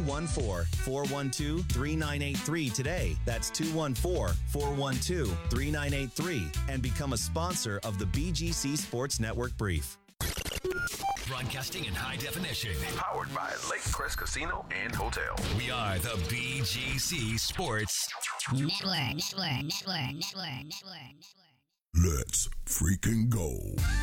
214-412-3983 today. That's 214-412-3983 and become a sponsor of the BGC Sports Network Brief. Broadcasting in high definition. Powered by Lake Crest Casino and Hotel. We are the BGC Sports Network. Let's freaking go.